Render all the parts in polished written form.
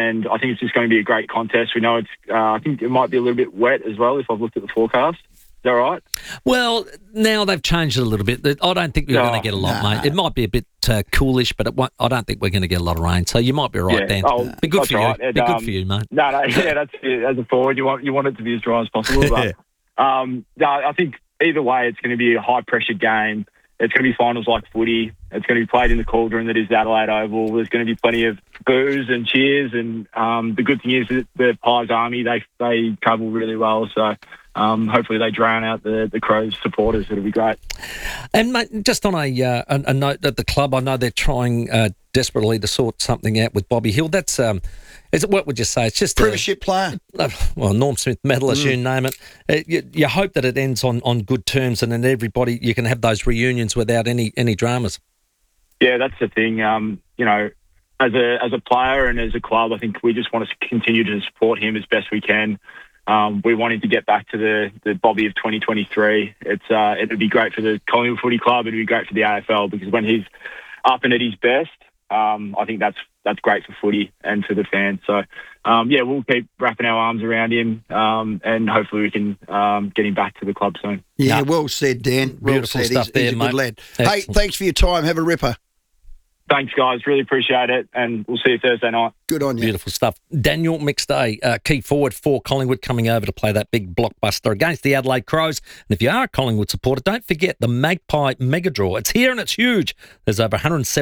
and I think it's just going to be a great contest. We know it's. I think it might be a little bit wet as well if I've looked at the forecast. Is that right? Well, now they've changed it a little bit. I don't think we're going to get a lot, mate. It might be a bit coolish, but I don't think we're going to get a lot of rain. So you might be right, Dan. Be good for you. Right. Be good for you, mate. No, yeah, that's it. As a forward, you want it to be as dry as possible. But, no, I think either way, it's going to be a high-pressure game. It's going to be finals like footy. It's going to be played in the cauldron that is Adelaide Oval. There's going to be plenty of boos and cheers. And the good thing is that the Pies Army, they travel really well. So hopefully they drown out the Crows supporters. It'll be great. And, mate, just on a note at the club, I know they're trying desperately to sort something out with Bobby Hill. That's... what would you say? It's just premiership player. Well, Norm Smith medalist, you name it. You hope that it ends on good terms, and then everybody you can have those reunions without any dramas. Yeah, that's the thing. You know, as a player and as a club, I think we just want to continue to support him as best we can. We want him to get back to the Bobby of 2023. It'd be great for the Collingwood Footy Club. It'd be great for the AFL because when he's up and at his best, I think that's great for footy and for the fans. So, we'll keep wrapping our arms around him and hopefully we can get him back to the club soon. Yeah, well said, Dan. Well Beautiful said. stuff He's a good lad. Hey, thanks for your time. Have a ripper. Thanks, guys. Really appreciate it, and we'll see you Thursday night. Good on you. Beautiful stuff. Daniel McStay, key forward for Collingwood, coming over to play that big blockbuster against the Adelaide Crows. And if you are a Collingwood supporter, don't forget the Magpie Mega Draw. It's here and it's huge. There's over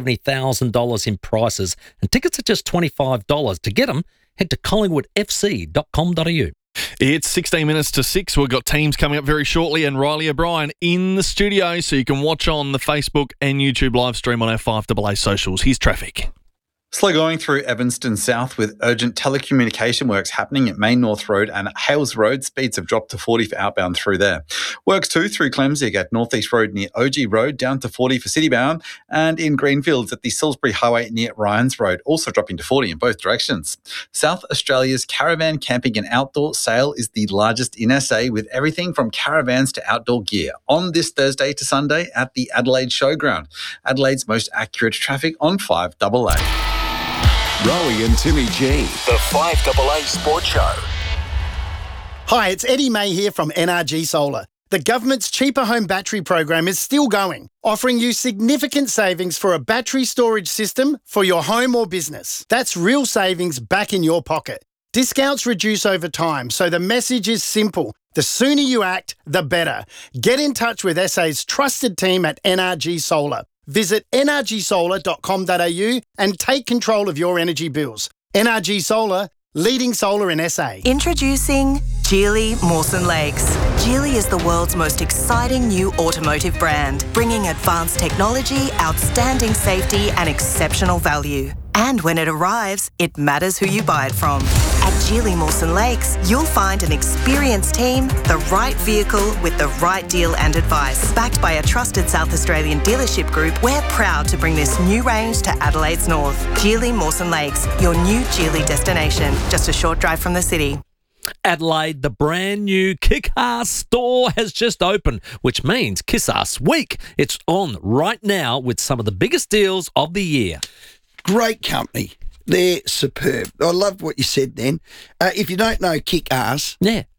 $170,000 in prizes, and tickets are just $25. To get them, head to collingwoodfc.com.au. It's 16 minutes to 6. We've got teams coming up very shortly, and Riley O'Brien in the studio, so you can watch on the Facebook and YouTube live stream on our 5AA socials. Here's traffic. Slow going through Evanston South with urgent telecommunication works happening at Main North Road and Hales Road. Speeds have dropped to 40 for outbound through there. Works too through Clemsig at North East Road near OG Road, down to 40 for citybound, and in Greenfields at the Salisbury Highway near Ryans Road, also dropping to 40 in both directions. South Australia's caravan camping and outdoor sale is the largest in SA, with everything from caravans to outdoor gear on this Thursday to Sunday at the Adelaide Showground. Adelaide's most accurate traffic on 5AA. Rowie and Timmy G, the 5AA Sports Show. Hi, it's Eddie May here from NRG Solar. The government's cheaper home battery program is still going, offering you significant savings for a battery storage system for your home or business. That's real savings back in your pocket. Discounts reduce over time, so the message is simple. The sooner you act, the better. Get in touch with SA's trusted team at NRG Solar. Visit nrgsolar.com.au and take control of your energy bills. NRG Solar, leading solar in SA. Introducing Geely Mawson Lakes. Geely is the world's most exciting new automotive brand, bringing advanced technology, outstanding safety and exceptional value. And when it arrives, it matters who you buy it from. At Geely Mawson Lakes, you'll find an experienced team, the right vehicle with the right deal and advice. Backed by a trusted South Australian dealership group, we're proud to bring this new range to Adelaide's north. Geely Mawson Lakes, your new Geely destination, just a short drive from the city. Adelaide, the brand new Kick-Ass store has just opened, which means Kick-Ass Week. It's on right now with some of the biggest deals of the year. Great company. They're superb. I loved what you said then. If you don't know Kick-Ass,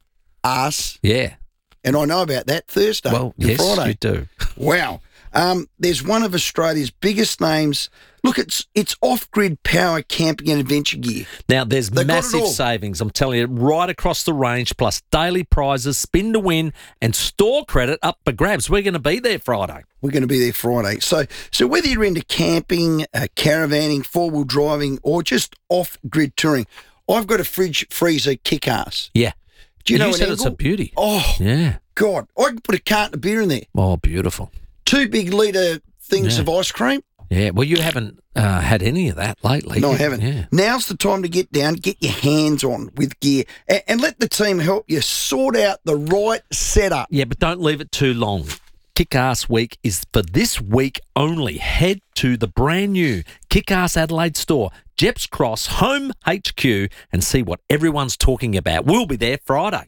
ass. Yeah. And I know about that Thursday and yes, Friday. You do. Wow. There's one of Australia's biggest names. Look, it's off-grid power camping and adventure gear. Now, there's massive savings, I'm telling you, right across the range, plus daily prizes, spin to win, and store credit up for grabs. We're going to be there Friday. We're going to be there Friday. So whether you're into camping, caravanning, four-wheel driving, or just off-grid touring, I've got a fridge freezer Kick-Ass. Yeah. Do you know said it's a beauty. Oh, yeah. God. I can put a carton of beer in there. Oh, beautiful. 2 big litre things of ice cream. Yeah, well, you haven't had any of that lately. No, I haven't. Yeah. Now's the time to get down, get your hands on with gear, and let the team help you sort out the right setup. Yeah, but don't leave it too long. Kick-Ass Week is for this week only. Head to the brand new Kick-Ass Adelaide store, Jeps Cross Home HQ, and see what everyone's talking about. We'll be there Friday.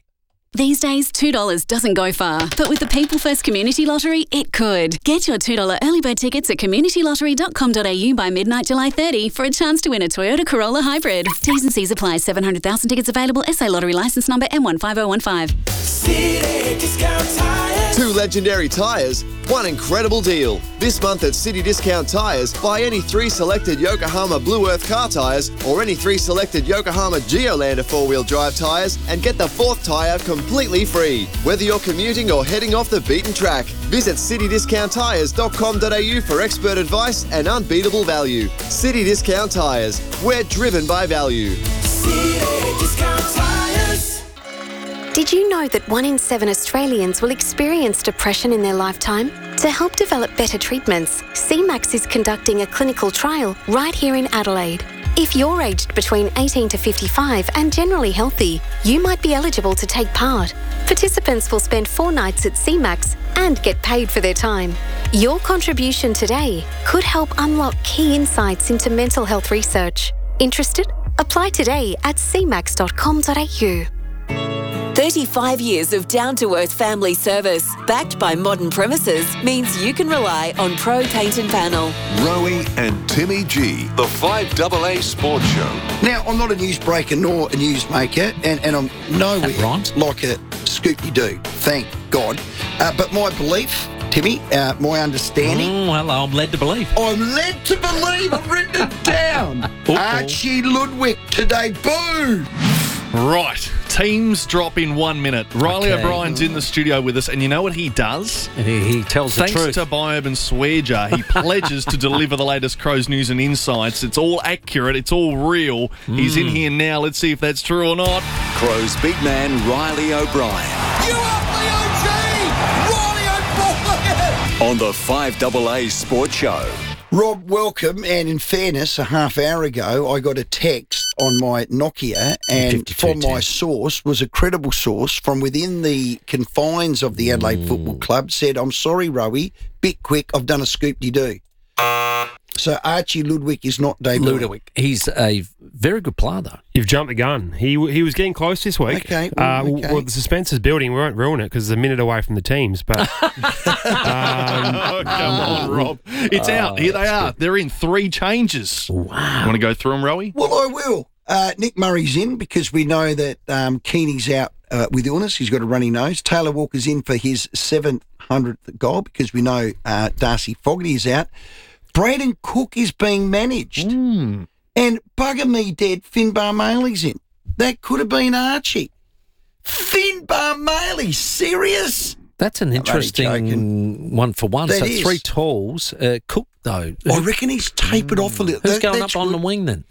These days, $2 doesn't go far, but with the People First Community Lottery, it could. Get your $2 early bird tickets at communitylottery.com.au by midnight July 30 for a chance to win a Toyota Corolla Hybrid. T's and C's apply. 700,000 tickets available. SA Lottery licence number M15015. City Discount Tires. 2 legendary tyres, 1 incredible deal. This month at City Discount Tyres, buy any 3 selected Yokohama Blue Earth car tyres or any 3 selected Yokohama Geolander 4-wheel drive tyres and get the 4th tyre completely free. Whether you're commuting or heading off the beaten track, visit citydiscounttyres.com.au for expert advice and unbeatable value. City Discount Tyres. We're driven by value. City Discount Tyres. Did you know that 1 in 7 Australians will experience depression in their lifetime? To help develop better treatments, CMAX is conducting a clinical trial right here in Adelaide. If you're aged between 18 to 55 and generally healthy, you might be eligible to take part. Participants will spend 4 nights at CMAX and get paid for their time. Your contribution today could help unlock key insights into mental health research. Interested? Apply today at cmax.com.au. 35 years of down-to-earth family service, backed by modern premises, means you can rely on Pro Paint and Panel. Rowie and Timmy G, the 5AA Sports Show. Now, I'm not a newsbreaker nor a newsmaker, and I'm nowhere like a Scoop-de-Doo, thank God. But my belief, Timmy, my understanding... well, I'm led to believe. I'm led to believe. I've written it down. Archie Ludwig to debut. Right. Teams drop in 1 minute. Riley O'Brien's in the studio with us, and you know what he does? He tells the truth. Thanks to Bioban Swearger, he pledges to deliver the latest Crows news and insights. It's all accurate. It's all real. He's in here now. Let's see if that's true or not. Crows big man Riley O'Brien. You up the OG! Riley O'Brien! On the 5AA Sports Show. Rob, welcome. And in fairness, a half hour ago, I got a text on my Nokia, and from my source, was a credible source from within the confines of the Adelaide Football Club, said, I'm sorry, Rowie, bit quick, I've done a scoop-de-doo. So Archie Ludwig is not debuting. Ludwig. He's a very good player, though. You've jumped the gun. He was getting close this week. Okay. Well, the suspense is building. We won't ruin it because it's a minute away from the teams. But come on, Rob. It's out. Here they are. They're in 3 changes. Wow. You want to go through them, Rowie? Well, I will. Nick Murray's in because we know that Keeney's out with illness. He's got a runny nose. Taylor Walker's in for his 700th goal because we know Darcy Fogarty is out. Braden Cook is being managed. And bugger me dead, Finbar Maley's in. That could have been Archie. Finbar Maley, serious? That's an interesting one for one. That so is. 3 tools. Cook, though. I reckon he's tapered off a little. Who's going up on the wing then?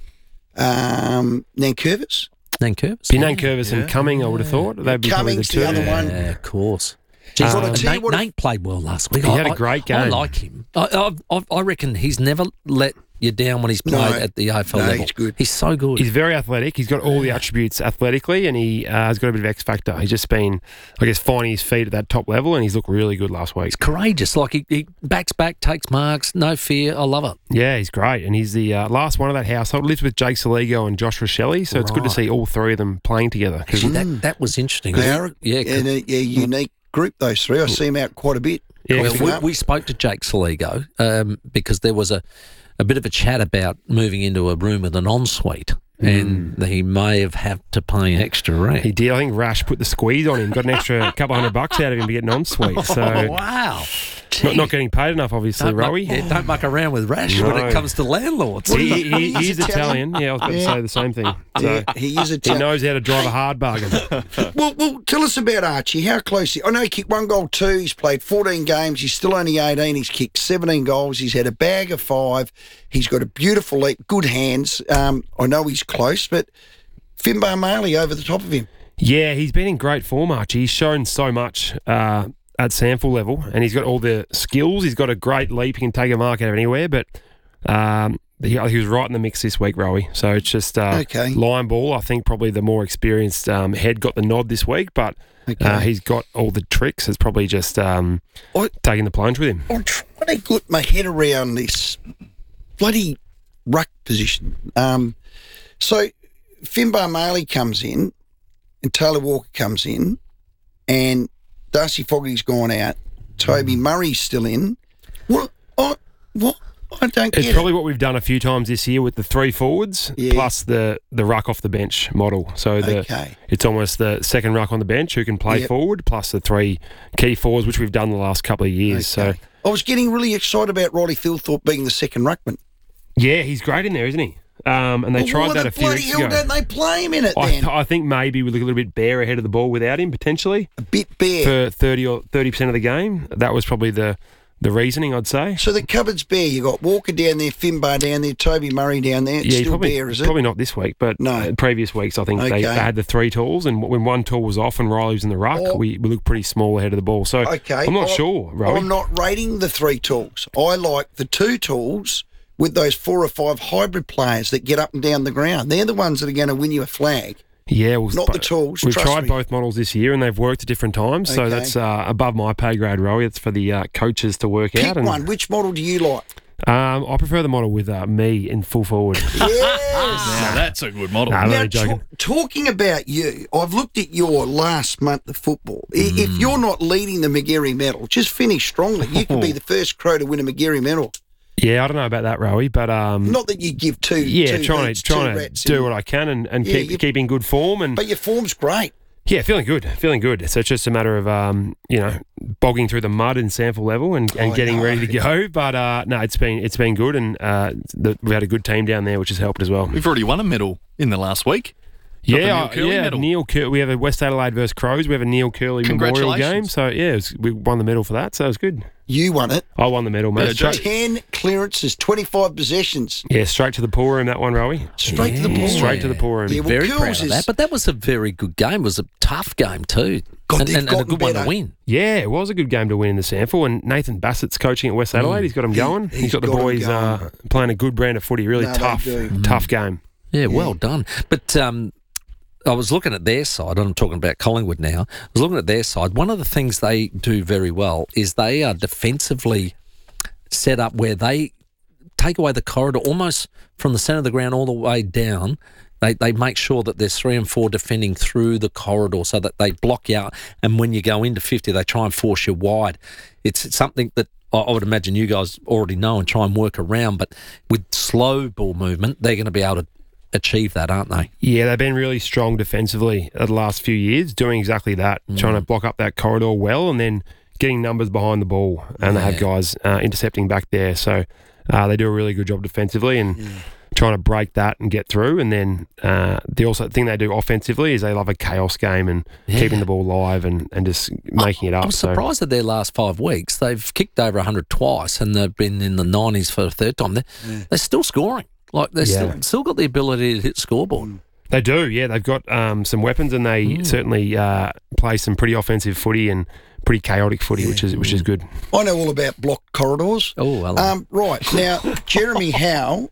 Nankervis. Nankervis? Be Nankervis and Cumming, I would have thought. They'd be probably the Cummings, two. the other one. Yeah, of course. Nate played well last week. He had a great game. I like him. I reckon he's never let you down when he's played at the AFL level. He's good. He's so good. He's very athletic. He's got all the attributes athletically, and he has got a bit of X factor. He's just been, I guess, finding his feet at that top level, and he's looked really good last week. He's courageous. Like he backs back, takes marks, no fear. I love it. Yeah, he's great, and he's the last one of that household. Lives with Jake Saligo and Josh Rochelle, so it's good to see all 3 of them playing together. That was interesting. A unique group, those 3. I see him out quite a bit. Yeah, well, we spoke to Jake Saligo because there was a bit of a chat about moving into a room with an ensuite, and he may have had to pay extra rent. He did. I think Rash put the squeeze on him, got an extra couple $100 out of him to get an ensuite. So wow. Not getting paid enough, obviously, Rowie. Don't muck around with Rash when it comes to landlords. He's Italian. Yeah, I was about to say the same thing. So he is Italian. He knows how to drive a hard bargain. Well, tell us about Archie. How close? I know he kicked 1 goal, 2. He's played 14 games. He's still only 18. He's kicked 17 goals. He's had a bag of 5. He's got a beautiful leap, good hands. I know he's close, but Finbar Maley over the top of him. Yeah, he's been in great form, Archie. He's shown so much at sample level, and he's got all the skills. He's got a great leap. He can take a mark out of anywhere, but he was right in the mix this week, Rowie. So it's just line ball. I think probably the more experienced head got the nod this week, but he's got all the tricks. It's probably just taking the plunge with him. I'm trying to get my head around this bloody ruck position. So Finbar Maley comes in and Taylor Walker comes in. and Darcy Fogarty's gone out. Toby Murray's still in. What? I don't get It's probably what we've done a few times this year with the 3 forwards plus the ruck off the bench model. So it's almost the second ruck on the bench who can play forward plus the 3 key forwards, which we've done the last couple of years. Okay. So I was getting really excited about Riley Thilthorpe being the second ruckman. Yeah, he's great in there, isn't he? And they tried that a few weeks ago. Why the bloody hell don't they play him in it then? I think maybe we look a little bit bare ahead of the ball without him, potentially. A bit bare. For 30% of the game. That was probably the reasoning, I'd say. So the cupboard's bare. You got Walker down there, Finbar down there, Toby Murray down there. It's still bare, is it? Probably not this week, but previous weeks I think they had the 3 tools, and when one tool was off and Riley was in the ruck, we looked pretty small ahead of the ball. So I'm not sure, Rowie. I'm not rating the 3 tools. I like the 2 tools with those 4 or 5 hybrid players that get up and down the ground. They're the ones that are going to win you a flag. Yeah, not the tools. We've tried both models this year, and they've worked at different times. So that's above my pay grade, Rowie. It's for the coaches to work out. Pick one. Which model do you like? I prefer the model with me in full forward. Yes. Now that's a good model. No, I'm only joking. Talking about you, I've looked at your last month of football. If you're not leading the McGarry medal, just finish strongly. You could be the first Crow to win a McGarry medal. Yeah, I don't know about that, Rowie, but not that you give two. Trying to do what I can and keep in good form. But your form's great. Yeah, feeling good. So it's just a matter of bogging through the mud in sample level and getting ready to go. But no, it's been good, and we had a good team down there, which has helped as well. We've already won a medal in the last week. Neil Curley. We have a West Adelaide versus Crows. We have a Neil Curley Memorial game. So we won the medal for that. So it was good. You won it. I won the medal, mate. 10 clearances, 25 possessions. Yeah, straight to the pool room, that one, Rowie. Straight to the pool room. Straight to the pool room. Yeah, well, very proud of that. But that was a very good game. It was a tough game too. God, and a good one to win. Yeah, it was a good game to win in the sample. And Nathan Bassett's coaching at West Adelaide. He's got them going. He's got the boys playing a good brand of footy. Really tough game. Yeah, well done. But I was looking at their side, and I'm talking about Collingwood now. I was looking at their side. One of the things they do very well is they are defensively set up where they take away the corridor almost from the centre of the ground all the way down. They make sure that there's 3 and 4 defending through the corridor so that they block you out, and when you go into 50, they try and force you wide. It's something that I would imagine you guys already know and try and work around, but with slow ball movement, they're going to be able to achieve that, aren't they? Yeah, they've been really strong defensively the last few years, doing exactly that, trying to block up that corridor well and then getting numbers behind the ball, and they have guys intercepting back there. So they do a really good job defensively and trying to break that and get through. And then the thing they do offensively is they love a chaos game and keeping the ball live and just making it up. I'm surprised that their last 5 weeks, they've kicked over 100 twice and they've been in the 90s for the third time. They're still scoring. Like, they've still got the ability to hit scoreboard. They do, yeah. They've got some weapons, and they certainly play some pretty offensive footy and pretty chaotic footy, which is good. I know all about block corridors. Oh, hello. Right, now, Jeremy Howe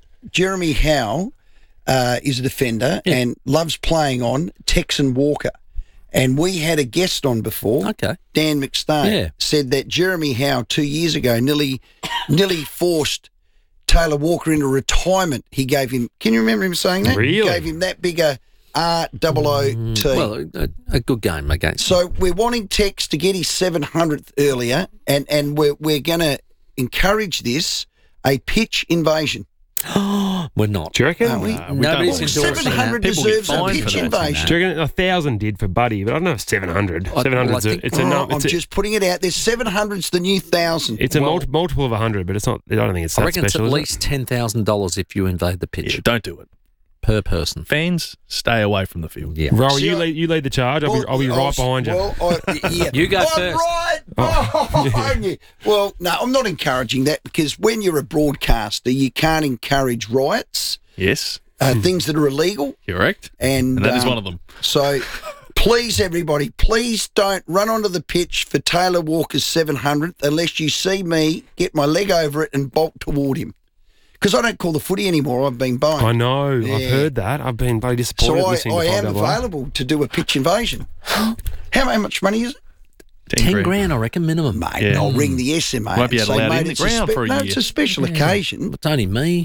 is a defender and loves playing on Texan Walker. And we had a guest on before, Dan McStone, said that Jeremy Howe 2 years ago nearly forced Taylor Walker into retirement. He gave him, can you remember him saying that? Really? He gave him that bigger ROOT. Well, a good game against. So we're wanting Tex to get his 700th earlier, and we're going to encourage this, a pitch invasion. We're not. Do you reckon? Nobody's endorsing 700 that. deserves a pitch invasion. Do you reckon 1,000 did for Buddy, but I don't know if 700. 700's I'm just putting it out there. 700's the new 1,000. It's a multiple of 100, but it's not. I don't think it's that special. I reckon it's at least $10,000 if you invade the pitch. Yeah, don't do it. Per person. Fans, stay away from the field. Yeah. Rowie, you lead the charge. I'll be right behind you. You go first. Right. Well, no, I'm not encouraging that, because when you're a broadcaster, you can't encourage riots. Yes. Things that are illegal. Correct. And that is one of them. So please, everybody, please don't run onto the pitch for Taylor Walker's 700th unless you see me get my leg over it and bolt toward him. Because I don't call the footy anymore. I've been buying. I know. Yeah. I've heard that. I've been very disappointed. So I am available to do a pitch invasion. How much money is it? 10 grand, I reckon, minimum. Mate, I'll ring the SMA. Won't be allowed in the ground for a year. No, it's a special occasion. It's only me.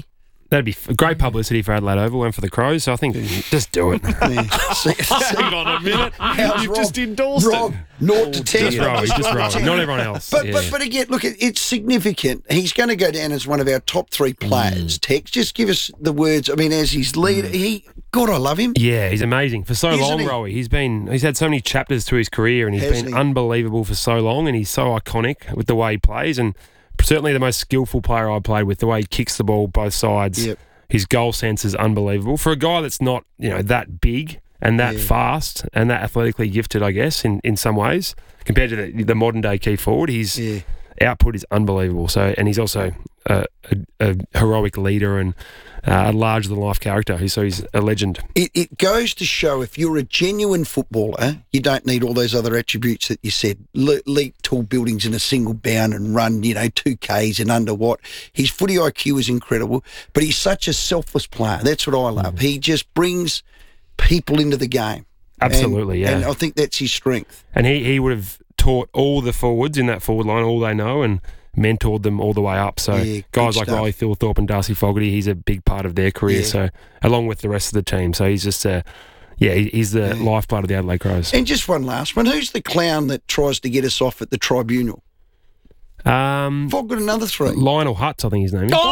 That'd be great publicity for Adelaide Oval and for the Crows, so I think just do it. Hang on a minute. You've just endorsed Rob, it. 0 to 10. Just Rowie, not everyone else. But again, look, it's significant. He's going to go down as one of our top 3 players. Tex, just give us the words. I mean, as his leader, God, I love him. Yeah, he's amazing. For so Isn't long, he? Rowie, he's had so many chapters to his career, and he's been unbelievable for so long, and he's so iconic with the way he plays, and certainly the most skillful player I played with, the way he kicks the ball both sides. Yep. His goal sense is unbelievable. For a guy that's not, that big and that fast and that athletically gifted, I guess, in some ways, compared to the modern day key forward, his output is unbelievable. So, and he's also a heroic leader and a larger-than-life character. So he's a legend. It goes to show if you're a genuine footballer, you don't need all those other attributes that you said. Leap tall buildings in a single bound and run, 2Ks and under what. His footy IQ is incredible, but he's such a selfless player. That's what I love. He just brings people into the game. Absolutely, and I think that's his strength. And he would have taught all the forwards in that forward line all they know and mentored them all the way up. So guys like Riley Thilthorpe and Darcy Fogarty, he's a big part of their career. So along with the rest of the team. So he's just he's the lifeblood of the Adelaide Crows. And just one last one. Who's the clown that tries to get us off at the tribunal? Fog got another 3. Lionel Hutz, I think his name is.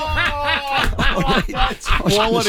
That's quality.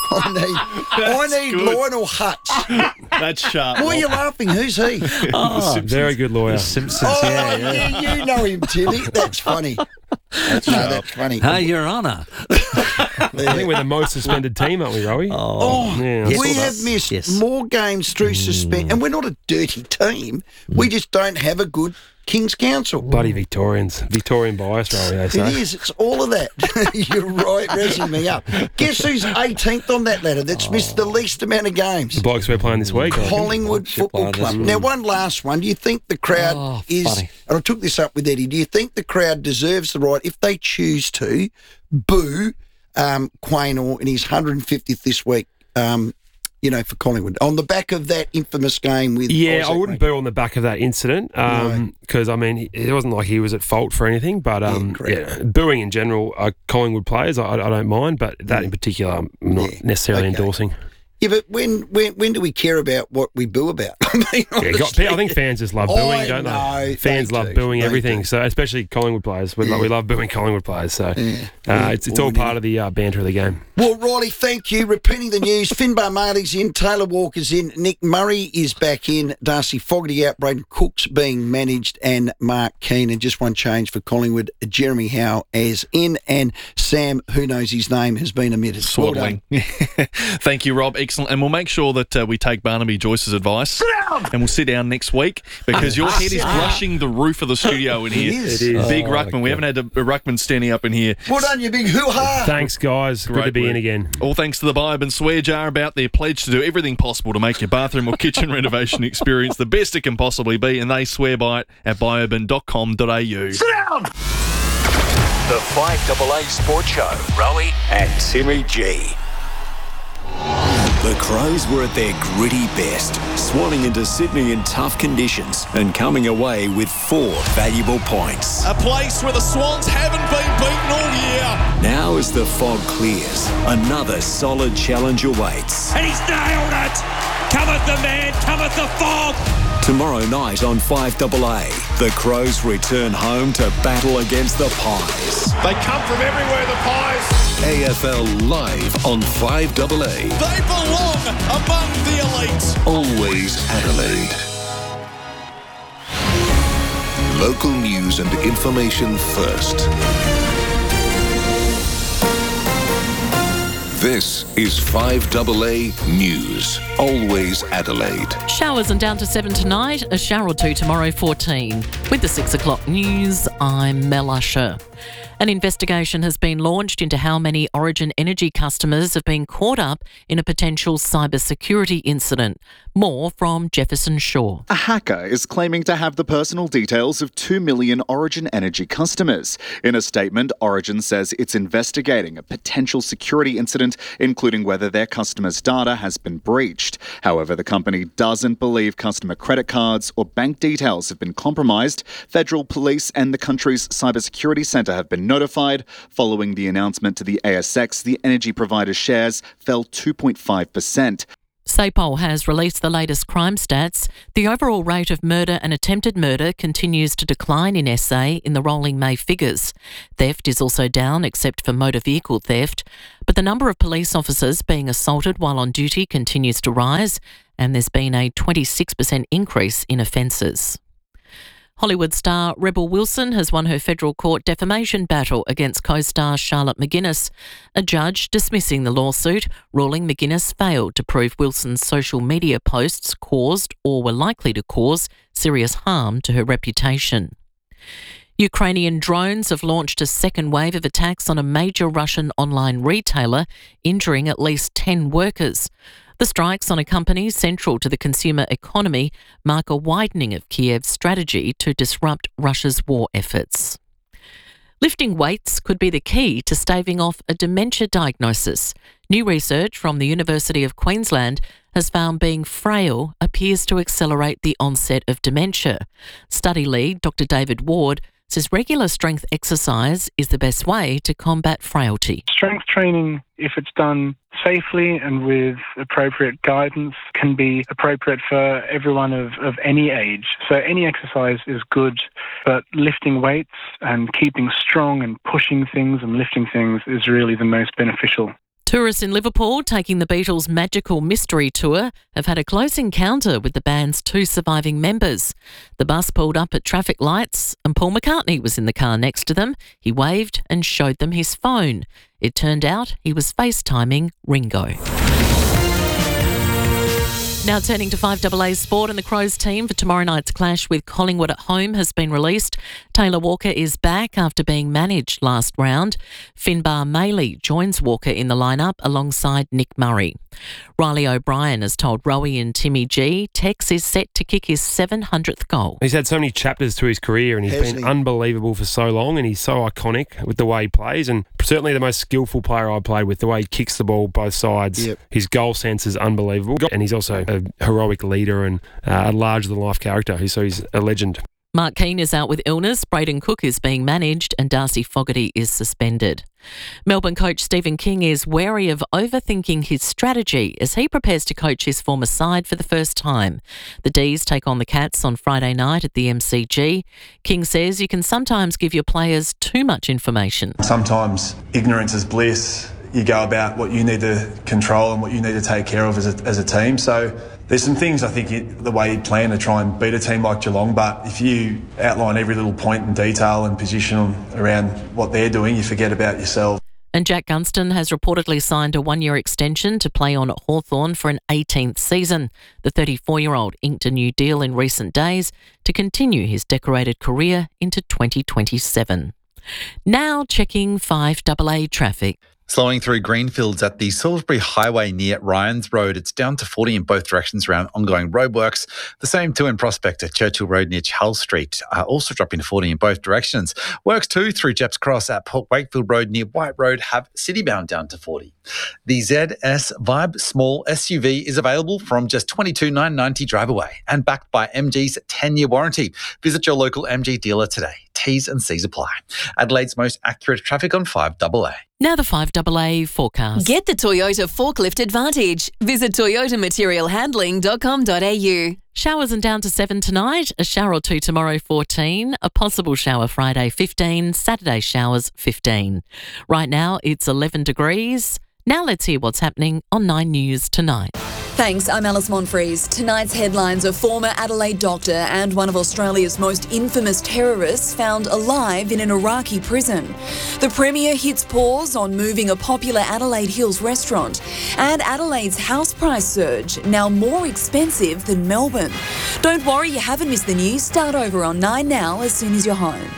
I need Lionel Hutz. That's sharp. Why are you laughing? Who's he? Very good lawyer. The Simpsons, You know him, Timmy. That's funny. That's funny. Hey, Your Honour. I think we're the most suspended team, aren't we, Rowie? We have missed more games through suspension, and we're not a dirty team. We just don't have a good King's Council. Bloody Victorians. Victorian bias, Rowie, they say. It is. It's all of that. You're right, raising me up. Guess who's 18th on that ladder that's missed the least amount of games? The blokes we're playing this week. Collingwood Football Club. Now, one last one. Do you think the crowd and I took this up with Eddie, do you think the crowd deserves the right, if they choose to, boo Quaynor in his 150th this week, for Collingwood, on the back of that infamous game with I Isaac wouldn't boo on the back of that incident because, it wasn't like he was at fault for anything, but booing in general, Collingwood players, I don't mind, but that in particular I'm not necessarily endorsing. Yeah, but when do we care about what we boo about? I think fans just love booing, don't they? Fans love booing everything, so especially Collingwood players. We love booing Collingwood players, so it's all part of the banter of the game. Well, Riley, thank you. Repeating the news, Finbar Marley's in, Taylor Walker's in, Nick Murray is back in, Darcy Fogarty out, Braden Cook's being managed, and Mark Keane. And just one change for Collingwood, Jeremy Howe as in, and Sam, who knows his name, has been omitted. Swaddling. Thank you, Rob. Excellent. And we'll make sure that we take Barnaby Joyce's advice and we'll sit down next week because your head is brushing the roof of the studio in here. It is. Big ruckman. We haven't had a ruckman standing up in here. Well done, you big hoo-ha. Thanks, guys. Good to be in again. All thanks to the Bioban Swear Jar about their pledge to do everything possible to make your bathroom or kitchen renovation experience the best it can possibly be, and they swear by it at bioban.com.au. Sit down! The 5AA Sports Show. Rowie and Timmy G. The Crows were at their gritty best, swanning into Sydney in tough conditions and coming away with 4 valuable points. A place where the Swans haven't been beaten all year. Now as the fog clears, another solid challenge awaits. And he's nailed it! Cometh the man, cometh the fog! Tomorrow night on 5AA, the Crows return home to battle against the Pies. They come from everywhere, the Pies. AFL Live on 5AA. They belong among the elite. Always Adelaide. Local news and information first. This is 5AA News. Always Adelaide. Showers and down to 7 tonight, a shower or 2 tomorrow, 14. With the 6 o'clock news, I'm Mel Usher. An investigation has been launched into how many Origin Energy customers have been caught up in a potential cybersecurity incident. More from Jefferson Shaw. A hacker is claiming to have the personal details of 2 million Origin Energy customers. In a statement, Origin says it's investigating a potential security incident, including whether their customers' data has been breached. However, the company doesn't believe customer credit cards or bank details have been compromised. Federal police and the country's cybersecurity centre have been notified. Following the announcement to the ASX, the energy provider's shares fell 2.5%. SAPOL has released the latest crime stats. The overall rate of murder and attempted murder continues to decline in SA in the rolling May figures. Theft is also down, except for motor vehicle theft. But the number of police officers being assaulted while on duty continues to rise, and there's been a 26% increase in offences. Hollywood star Rebel Wilson has won her federal court defamation battle against co-star Charlotte McGuinness. A judge dismissing the lawsuit, ruling McGuinness failed to prove Wilson's social media posts caused or were likely to cause serious harm to her reputation. Ukrainian drones have launched a second wave of attacks on a major Russian online retailer, injuring at least 10 workers. The strikes on a company central to the consumer economy mark a widening of Kiev's strategy to disrupt Russia's war efforts. Lifting weights could be the key to staving off a dementia diagnosis. New research from the University of Queensland has found being frail appears to accelerate the onset of dementia. Study lead Dr. David Ward says regular strength exercise is the best way to combat frailty. Strength training, if it's done safely and with appropriate guidance, can be appropriate for everyone of any age. So any exercise is good, but lifting weights and keeping strong and pushing things and lifting things is really the most beneficial. Tourists in Liverpool taking the Beatles' Magical Mystery Tour have had a close encounter with the band's two surviving members. The bus pulled up at traffic lights and Paul McCartney was in the car next to them. He waved and showed them his phone. It turned out he was FaceTiming Ringo. Now turning to 5AA Sport, and the Crows team for tomorrow night's clash with Collingwood at home has been released. Taylor Walker is back after being managed last round. Finbar Maley joins Walker in the lineup alongside Nick Murray. Riley O'Brien has told Rowie and Timmy G Tex is set to kick his 700th goal. He's had so many chapters to his career and he's been unbelievable for so long, and he's so iconic with the way he plays, and certainly the most skillful player I've played with, the way he kicks the ball both sides. Yep. His goal sense is unbelievable, and he's also a heroic leader and a larger-than-life character, so he's a legend. Mark Keane is out with illness, Braden Cook is being managed and Darcy Fogarty is suspended. Melbourne coach Stephen King is wary of overthinking his strategy as he prepares to coach his former side for the first time. The D's take on the Cats on Friday night at the MCG. King says you can sometimes give your players too much information. Sometimes ignorance is bliss. You go about what you need to control and what you need to take care of as a team. So there's some things I think the way you plan to try and beat a team like Geelong, but if you outline every little point in detail and position around what they're doing, you forget about yourself. And Jack Gunston has reportedly signed a one-year extension to play on at Hawthorn for an 18th season. The 34-year-old inked a new deal in recent days to continue his decorated career into 2027. Now checking 5AA traffic. Slowing through Greenfields at the Salisbury Highway near Ryans Road. It's down to 40 in both directions around ongoing roadworks. The same too in Prospect at Churchill Road near Charles Street. Also dropping to 40 in both directions. Works too through Jeps Cross at Port Wakefield Road near White Road have citybound down to 40. The ZS Vibe Small SUV is available from just $22,990 drive away and backed by MG's 10-year warranty. Visit your local MG dealer today. T's and C's apply. Adelaide's most accurate traffic on 5AA. Now the 5AA forecast. Get the Toyota Forklift Advantage. Visit toyotamaterialhandling.com.au. Showers and down to 7 tonight, a shower or two tomorrow 14, a possible shower Friday 15, Saturday showers 15. Right now it's 11 degrees. Now let's hear what's happening on 9 News tonight. Thanks, I'm Alice Monfries. Tonight's headlines: a former Adelaide doctor and one of Australia's most infamous terrorists found alive in an Iraqi prison. The Premier hits pause on moving a popular Adelaide Hills restaurant. And Adelaide's house price surge, now more expensive than Melbourne. Don't worry, you haven't missed the news. Start over on 9 Now as soon as you're home.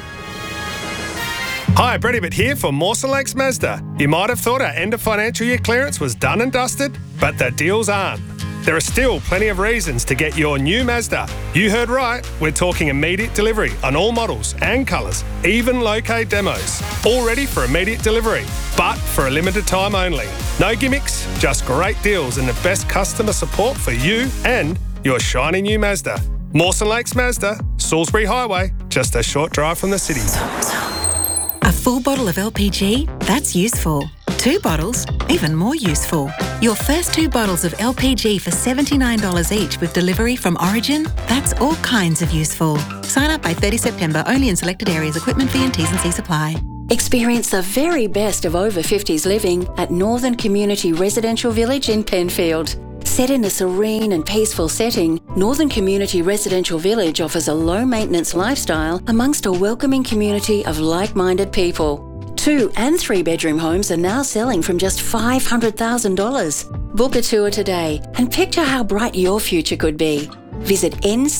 Hi, Brett Ibbott here for Mawson Lakes Mazda. You might have thought our end of financial year clearance was done and dusted, but the deals aren't. There are still plenty of reasons to get your new Mazda. You heard right, we're talking immediate delivery on all models and colours, even low-K demos. All ready for immediate delivery, but for a limited time only. No gimmicks, just great deals and the best customer support for you and your shiny new Mazda. Mawson Lakes Mazda, Salisbury Highway, just a short drive from the city. A full bottle of LPG? That's useful. 2 bottles? Even more useful. Your first 2 bottles of LPG for $79 each with delivery from Origin? That's all kinds of useful. Sign up by 30 September, only in selected areas. Equipment fee and T&C supply. Experience the very best of over 50s living at Northern Community Residential Village in Penfield. Set in a serene and peaceful setting, Northern Community Residential Village offers a low-maintenance lifestyle amongst a welcoming community of like-minded people. 2 and 3 bedroom homes are now selling from just $500,000. Book a tour today and picture how bright your future could be. Visit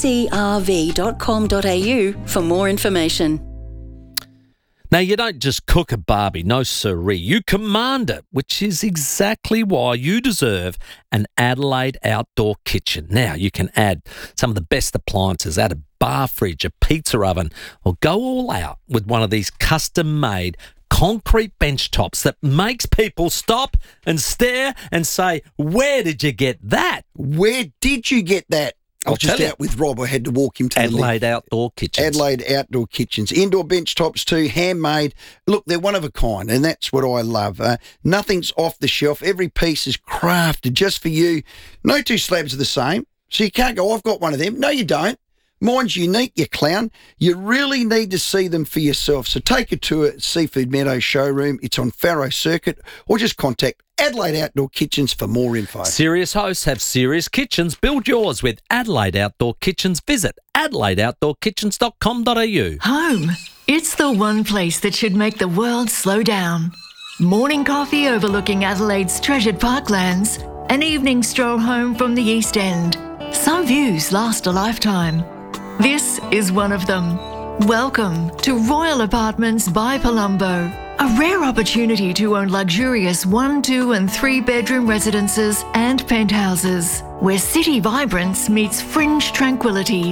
ncrv.com.au for more information. Now, you don't just cook a barbie, no siree. You command it, which is exactly why you deserve an Adelaide outdoor kitchen. Now, you can add some of the best appliances, add a bar fridge, a pizza oven, or go all out with one of these custom-made concrete bench tops that makes people stop and stare and say, where did you get that? Where did you get that? I was just you. out with Rob. I had to walk him to Adelaide Outdoor Kitchens. Adelaide Outdoor Kitchens. Indoor bench tops too, handmade. Look, they're one of a kind, and that's what I love. Nothing's off the shelf. Every piece is crafted just for you. No 2 slabs are the same, so you can't go, I've got one of them. No, you don't. Mine's unique, you clown. You really need to see them for yourself. So take a tour at Seafood Meadows showroom. It's on Farrow Circuit, or just contact Adelaide Outdoor Kitchens for more info. Serious hosts have serious kitchens. Build yours with Adelaide Outdoor Kitchens. Visit adelaideoutdoorkitchens.com.au. Home. It's the one place that should make the world slow down. Morning coffee overlooking Adelaide's treasured parklands. An evening stroll home from the East End. Some views last a lifetime. This is one of them. Welcome to Royal Apartments by Palumbo, a rare opportunity to own luxurious 1, 2 and 3 bedroom residences and penthouses, where city vibrance meets fringe tranquility.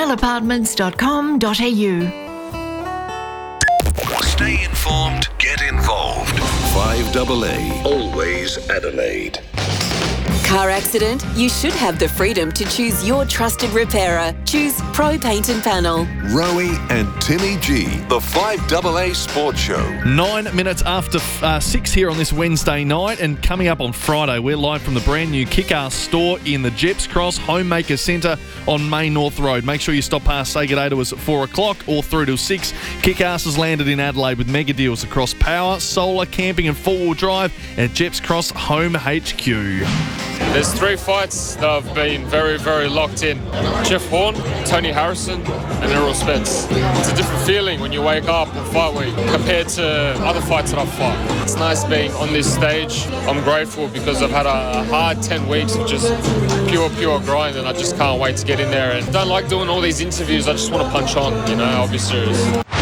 royalapartments.com.au. Stay informed, get involved. 5AA, always Adelaide. Car accident? You should have the freedom to choose your trusted repairer. Choose Pro Paint and Panel. Rowie and Timmy G, the 5AA Sports Show. 9 minutes after 6 here on this Wednesday night, and coming up on Friday, we're live from the brand new Kick-Ass store in the Jeps Cross Homemaker Centre on Main North Road. Make sure you stop past, say good day to us at 4 o'clock or through till 6. Kick-Ass has landed in Adelaide with mega deals across power, solar, camping and four-wheel drive at Jeps Cross Home HQ. There's 3 fights that have been very, very locked in. Jeff Horn, Tony Harrison, and Errol Spence. It's a different feeling when you wake up on fight week compared to other fights that I've fought. It's nice being on this stage. I'm grateful because I've had a hard 10 weeks of just pure grind, and I just can't wait to get in there. And I don't like doing all these interviews. I just want to punch on, I'll be serious.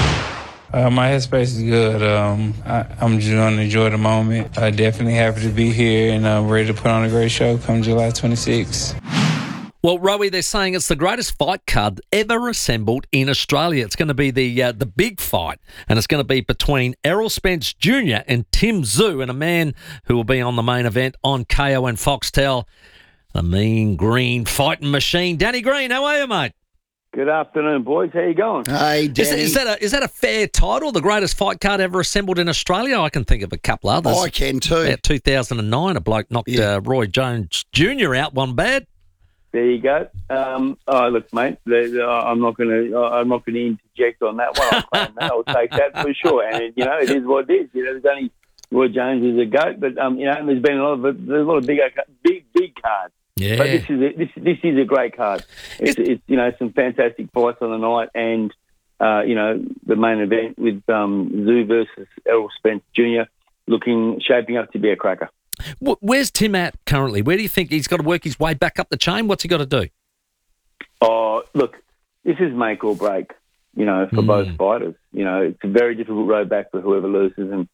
My headspace is good. I'm just going to enjoy the moment. Definitely happy to be here, and I'm ready to put on a great show come July 26th. Well, Rowie, they're saying it's the greatest fight card ever assembled in Australia. It's going to be the big fight, and it's going to be between Errol Spence Jr. and Tim Tszyu, and a man who will be on the main event on KO and Foxtel, the mean green fighting machine. Danny Green, how are you, mate? Good afternoon, boys. How you going? Hey, Danny. Is that a fair title, the greatest fight card ever assembled in Australia? I can think of a couple others. I can too. About 2009, a bloke knocked Roy Jones Jr. out one bad. There you go. Look, mate. I'm not going to interject on that one. I'll claim that. I'll take that for sure. And it is what it is. There's only Roy Jones is a goat, but there's been a lot of big cards. Yeah. But this is a great card. It's some fantastic fights on the night, and the main event with Tszyu versus Errol Spence Jr. shaping up to be a cracker. Where's Tim at currently? Where do you think he's got to work his way back up the chain? What's he got to do? Oh, look, this is make or break. For both fighters. It's a very difficult road back for whoever loses, and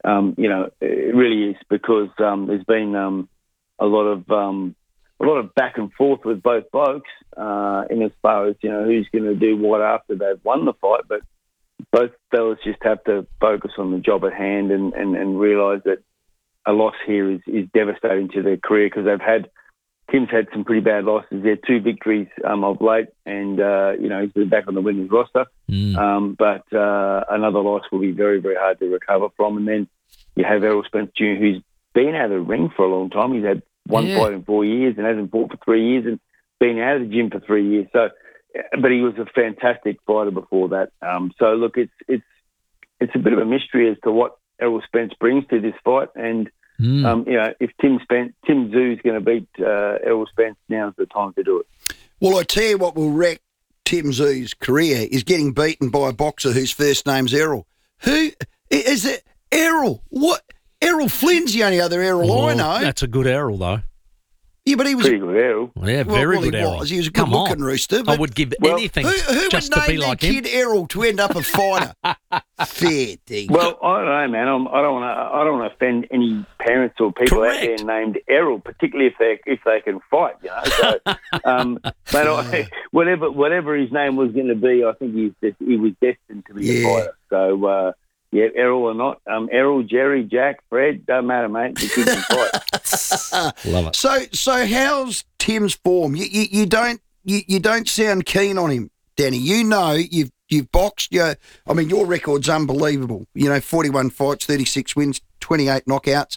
it really is because there's been a lot of back and forth with both blokes in as far as, who's going to do what after they've won the fight. But both fellas just have to focus on the job at hand and realise that a loss here is devastating to their career because they've had Tim's had some pretty bad losses there, 2 victories of late, and, he's back on the winners roster. But another loss will be very, very hard to recover from. And then you have Errol Spence Jr., who's been out of the ring for a long time. He's had one fight in 4 years and hasn't fought for 3 years and been out of the gym for 3 years. So, but he was a fantastic fighter before that. So, look, it's a bit of a mystery as to what Errol Spence brings to this fight. And, if Tim Tszyu's going to beat Errol Spence, now's the time to do it. Well, I tell you what will wreck Tim Tszyu's career is getting beaten by a boxer whose first name's Errol. Who is it? Errol? What? Errol Flynn's the only other Errol I know. That's a good Errol, though. Yeah, but he was pretty good Errol. Yeah, very good Errol. He was a good-looking rooster. I would give anything just to be like him. Who would name their kid Errol to end up a fighter? Fair dinkum. Well, I don't know, man. I don't want to offend any parents or people out there named Errol, particularly if they can fight. So, but whatever his name was going to be, I think he was destined to be a fighter. So. Errol or not. Errol, Jerry, Jack, Fred, doesn't matter, mate. The kid can fight. Love it. So how's Tim's form? You don't sound keen on him, Danny. You know you've boxed. Your record's unbelievable. 41 fights, 36 wins, 28 knockouts.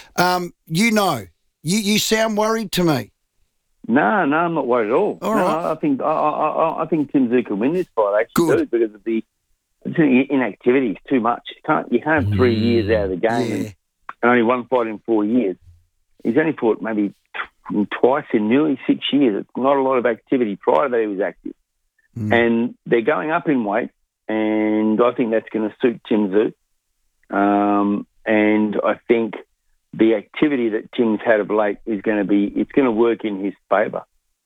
You sound worried to me. No, I'm not worried at all. All right. I think Tim Tszyu can win this fight. Actually, because of the inactivity is too much. You can't have 3 years out of the game and only one fight in 4 years. He's only fought maybe twice in nearly 6 years. It's not a lot of activity. Prior to that, he was active. And they're going up in weight, and I think that's going to suit Tim Tszyu. And I think the activity that Tim's had of late is going to work in his favour.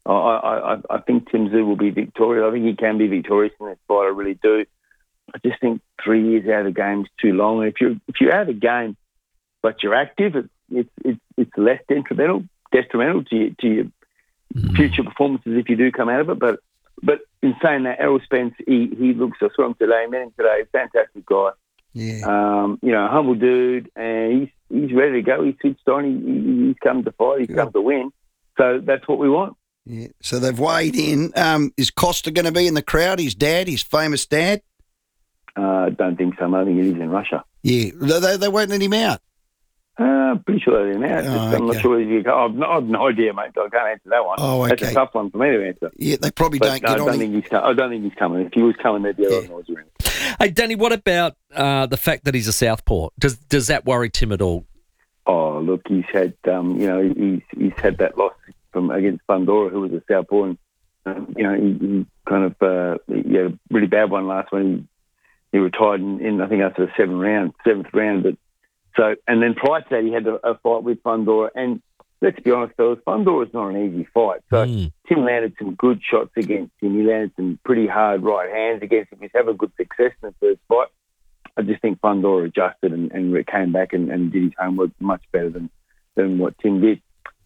I think Tim Tszyu will be victorious. I think he can be victorious in this fight. I really do. I just think 3 years out of the game is too long. If you're out of the game, but you're active, it's less detrimental to your future performances if you do come out of it. But in saying that, Errol Spence, he looks. I saw him today, met him today. Fantastic guy. Yeah. Humble dude, and he's ready to go. He's switched on. He's come to fight. He's come to win. So that's what we want. Yeah. So they've weighed in. Is Costa going to be in the crowd? His dad, his famous dad. I don't think so. I think he lives in Russia. Yeah, they won't let him out. Pretty sure they let him out. I'm not sure if you. I have no idea, mate. I can't answer that one. Oh, okay. That's a tough one for me to answer. Yeah, they probably don't get on. I don't think he's coming. If he was coming, there'd be a lot of noise around. Hey, Danny, what about the fact that he's a southpaw? Does that worry Tim at all? Oh, look, he's had he's had that loss against Fundora, who was a southpaw, and he kind of he had a really bad one last one. He retired in I think after the seventh round. But so, and then prior to that, he had a fight with Fundora. And let's be honest, fellas, Fundora's not an easy fight. So Tim landed some good shots against him. He landed some pretty hard right hands against him. He's having good success in the first fight. I just think Fundora adjusted and came back and did his homework much better than what Tim did.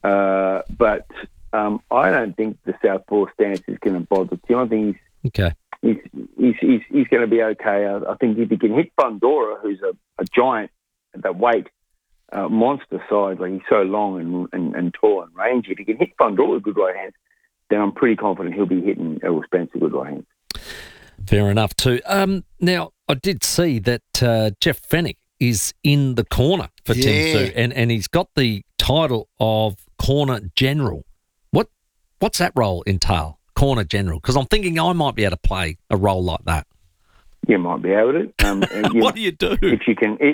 But I don't think the southpaw stance is going to bother Tim. I think he's okay. He's going to be okay. I think if he can hit Fundora, who's a giant at that weight, monster size, like he's so long and tall and rangy, if he can hit Fundora with good right hands, then I'm pretty confident he'll be hitting Errol Spence with good right hands. Fair enough too. Now, I did see that Jeff Fennick is in the corner for Tim Tszyu, and he's got the title of Corner General. What's that role entail? Corner General, because I'm thinking I might be able to play a role like that. You might be able to. What do you do if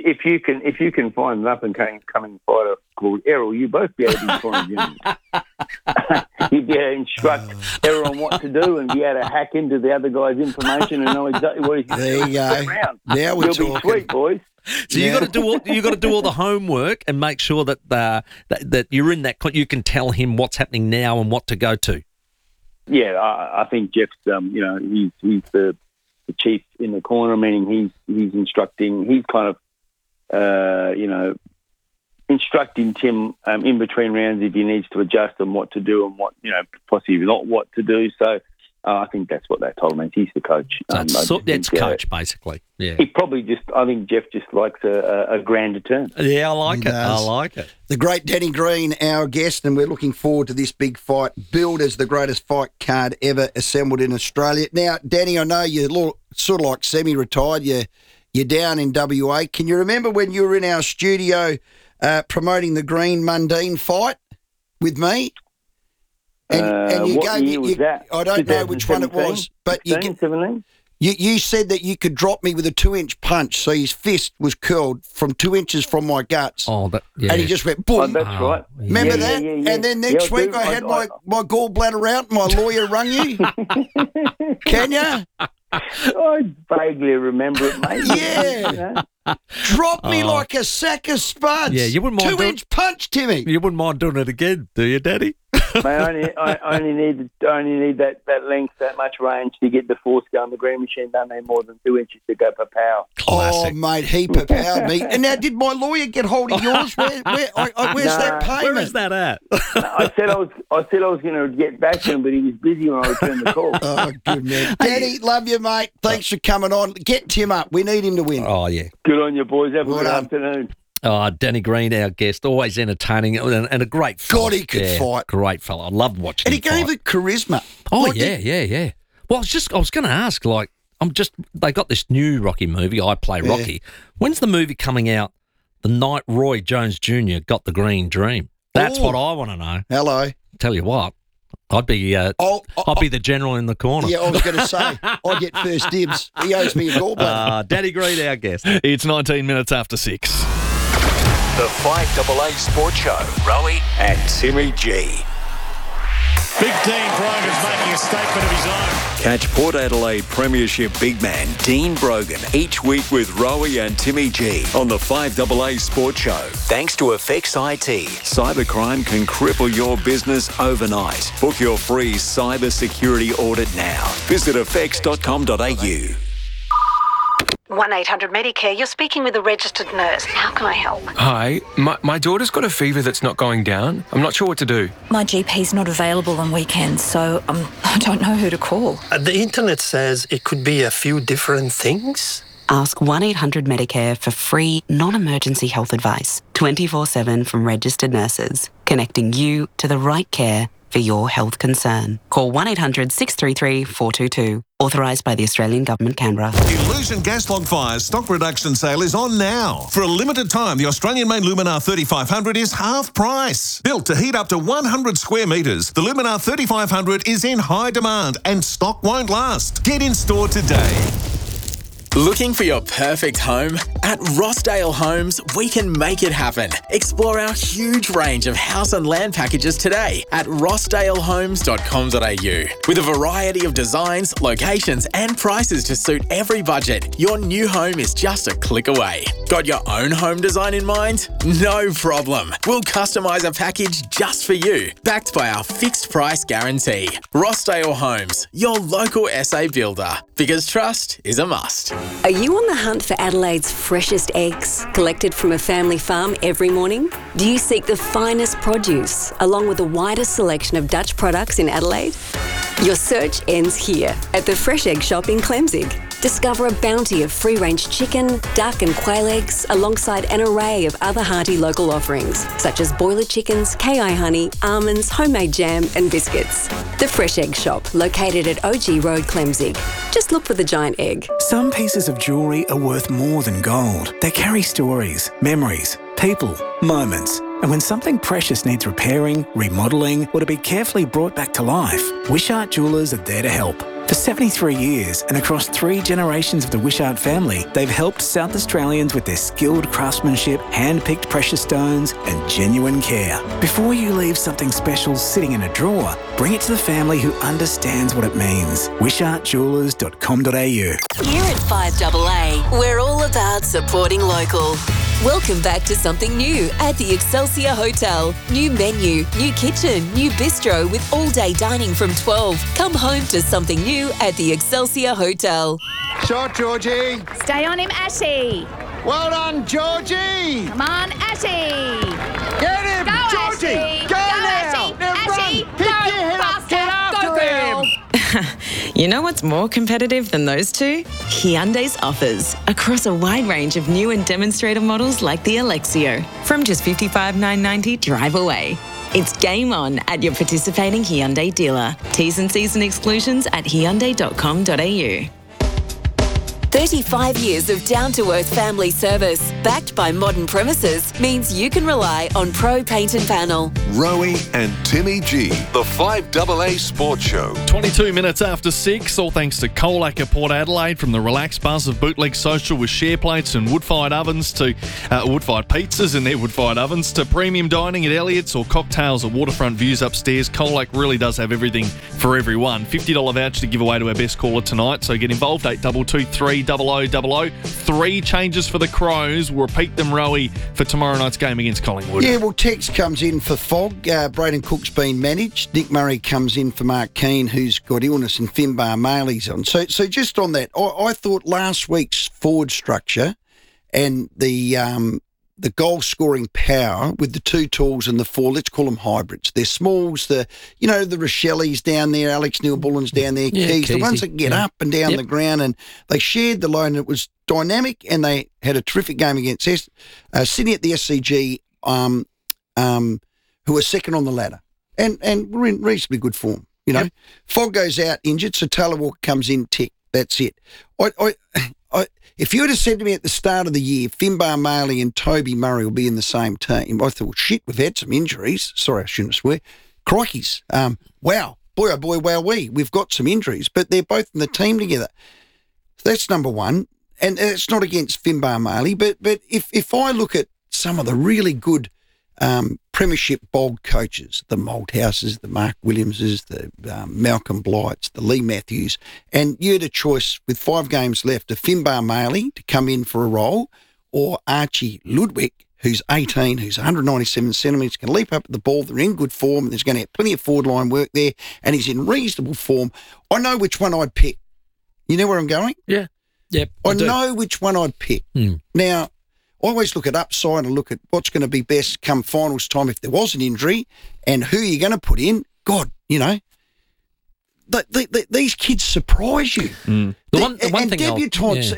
you can find an up and coming fighter called Errol? You both be able to be Corner General. You'd be able to instruct Errol on what to do and be able to hack into the other guy's information and know exactly what he's doing. There you go. Now we're talking. Be sweet, boys. So you got to do all the homework and make sure that that you're in that. You can tell him what's happening now and what to go to. Yeah, I think Jeff's, he's the chief in the corner, meaning he's instructing. He's kind of, instructing Tim in between rounds if he needs to adjust and what to do and what, possibly not what to do. So I think that's what that title means. He's the coach. It's coach, basically. Yeah. He probably I think Jeff just likes a grander term. Yeah, I like it. I like it. The great Danny Green, our guest, and we're looking forward to this big fight, billed as the greatest fight card ever assembled in Australia. Now, Danny, I know you're sort of like semi-retired. You're down in WA. Can you remember when you were in our studio promoting the Green Mundine fight with me? And you what year was that? I don't know which one it was, but 17? You said that you could drop me with a 2-inch punch, so his fist was curled from 2 inches from my guts. And he just went boom. Oh, that's right. Remember that? Yeah. And then next week I had my gallbladder out and my lawyer rung you. Can you? I vaguely remember it, mate. Yeah. Drop me like a sack of spuds. Yeah, you wouldn't mind 2-inch punch, Timmy. You wouldn't mind doing it again, do you, Daddy? Mate, I only need that length, that much range to get the force going. The Green Machine don't need more than 2 inches to go per power. Classic. Oh, mate, he powered me. And now, did my lawyer get hold of yours? Where's that payment? Where is that at? I said I was going to get back to him, but he was busy when I returned the call. Oh, good man. Daddy, love you, mate. Thanks for coming on. Get Tim up. We need him to win. Oh, yeah. Good on you, boys. Have a good afternoon. Oh, Danny Green, our guest, always entertaining and a great fella. God, he could fight. Great fella. I loved watching him. And he gave it charisma. Oh, yeah. Well, I was going to ask, they got this new Rocky movie, I Play Rocky. Yeah. When's the movie coming out? The night Roy Jones Jr. got the green dream. That's what I want to know. Hello. Tell you what. I'd be I'd be the general in the corner. Yeah, I was going to say, I get first dibs. He owes me a gallbladder. Danny Green, our guest. It's 19 minutes after 6. The 5AA Sports Show. Rowie and Timmy G. Big Dean Brogan's making a statement of his own. Catch Port Adelaide Premiership big man Dean Brogan each week with Rowie and Timmy G on the 5AA Sports Show. Thanks to Effects IT. Cybercrime can cripple your business overnight. Book your free cyber security audit now. Visit effects.com.au. 1-800-Medicare, you're speaking with a registered nurse. How can I help? Hi, my daughter's got a fever that's not going down. I'm not sure what to do. My GP's not available on weekends, so I don't know who to call. The internet says it could be a few different things. Ask 1-800-Medicare for free, non-emergency health advice, 24/7 from registered nurses, connecting you to the right care for your health concern. Call 1-800-633-422. Authorised by the Australian Government, Canberra. Illusion Gaslog Fire's stock reduction sale is on now. For a limited time, the Australian-made Luminar 3500 is half price. Built to heat up to 100 square metres, the Luminar 3500 is in high demand and stock won't last. Get in store today. Looking for your perfect home? At Rossdale Homes, we can make it happen. Explore our huge range of house and land packages today at rossdalehomes.com.au. With a variety of designs, locations and prices to suit every budget, your new home is just a click away. Got your own home design in mind? No problem. We'll customise a package just for you, backed by our fixed price guarantee. Rossdale Homes, your local SA builder. Because trust is a must. Are you on the hunt for Adelaide's freshest eggs, collected from a family farm every morning? Do you seek the finest produce, along with the widest selection of Dutch products in Adelaide? Your search ends here, at the Fresh Egg Shop in Clemzig. Discover a bounty of free-range chicken, duck and quail eggs, alongside an array of other hearty local offerings, such as boiler chickens, KI honey, almonds, homemade jam and biscuits. The Fresh Egg Shop, located at OG Road, Clemzig. Just look for the giant egg. Some pieces of jewellery are worth more than gold. They carry stories, memories, people, moments. And when something precious needs repairing, remodelling, or to be carefully brought back to life, Wishart Jewellers are there to help. For 73 years and across 3 generations of the Wishart family, they've helped South Australians with their skilled craftsmanship, hand-picked precious stones and genuine care. Before you leave something special sitting in a drawer, bring it to the family who understands what it means. WishartJewellers.com.au. Here at 5AA, we're all about supporting local. Welcome back to something new at the Excelsior Hotel. New menu, new kitchen, new bistro with all-day dining from 12. Come home to something new at the Excelsior Hotel. Shot, Georgie. Stay on him, Ashy. Well done, Georgie. Come on, Ashy. Get him, go, Georgie. Ashy. Go now. Ashy. Now Ashy. run. Pick your head up. Get after him. You know what's more competitive than those two? Hyundai's offers across a wide range of new and demonstrator models like the Alexio. From just $55,990 drive away. It's game on at your participating Hyundai dealer. T's and C's and exclusions at hyundai.com.au. 35 years of down-to-earth family service, backed by modern premises, means you can rely on Pro Paint and Panel. Rowie and Timmy G, the 5AA Sports Show. 22 minutes after 6, all thanks to Colac at Port Adelaide, from the relaxed buzz of Bootleg Social with share plates and wood-fired ovens to wood-fired pizzas in their wood-fired ovens to premium dining at Elliott's or cocktails or waterfront views upstairs. Colac really does have everything for everyone. $50 voucher to give away to our best caller tonight, so get involved. 8223 0000. 3 changes for the Crows. We'll repeat them, Rowie, for tomorrow night's game against Collingwood. Yeah, well, Tex comes in for Fogg. Braden Cook's been managed. Nick Murray comes in for Mark Keane, who's got illness, and Finbar Maley's on. So just on that, I thought last week's forward structure and the goal-scoring power with the 2 tools and the 4, let's call them hybrids. They're smalls, the Rochelle's down there, Alex Neil-Bullen's down there, Keys, the ones that get up and down the ground, and they shared the load, and it was dynamic, and they had a terrific game against Sydney at the SCG, who are second on the ladder, and we're in reasonably good form, Fogg goes out injured, so Taylor Walker comes in, tick, that's it. If you would have said to me at the start of the year, Finbar Maley and Toby Murray will be in the same team, I thought, well, shit, we've had some injuries. Sorry, I shouldn't swear. Crikeys. Wow. Boy, oh boy, wowee. We've got some injuries, but they're both in the team together. So that's number one. And it's not against Finbar Maley, but if I look at some of the really good premiership bold coaches, the Malthouses, the Mark Williamses, the Malcolm Blights, the Lee Matthews, and you had a choice with 5 games left of Finbar Maley to come in for a role, or Archie Ludwig, who's 18, who's 197 centimetres, can leap up at the ball, they're in good form, and there's going to have plenty of forward line work there, and he's in reasonable form. I know which one I'd pick. You know where I'm going? Yeah. Yep. I know which one I'd pick. Now, I always look at upside and look at what's going to be best come finals time if there was an injury, and who you're going to put in. God, these kids surprise you. The one thing debutantes,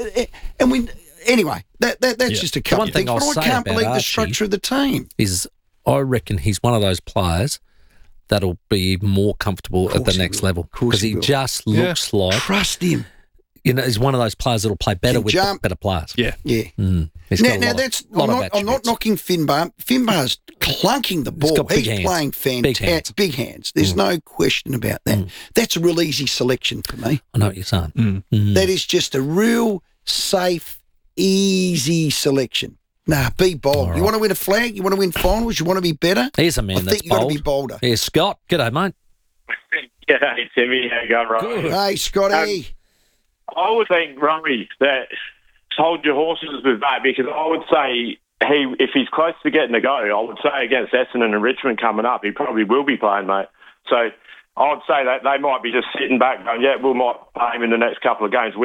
anyway, that's just a couple of things. But I can't believe the structure of the team. Is I reckon he's one of those players that'll be more comfortable at the next level, because he just looks like. Trust him. He's one of those players that'll play better with better players. Yeah. Now that's. I'm not knocking Finbar. Finbar's clunking the ball. He's playing fantastic. Big hands. There's no question about that. That's a real easy selection for me. I know what you're saying. That is just a real safe, easy selection. Nah, be bold. Right. You want to win a flag? You want to win finals? You want to be better? Here's a man I that's think you've got to be bolder. Here's Scott. G'day, mate. G'day, Timmy. How you going, Robbie? Hey, Scotty. I would think, Robbie, that hold your horses with that, because I would say if he's close to getting a go, I would say against Essendon and Richmond coming up, he probably will be playing, mate. So I would say that they might be just sitting back going, yeah, we might play him in the next couple of games with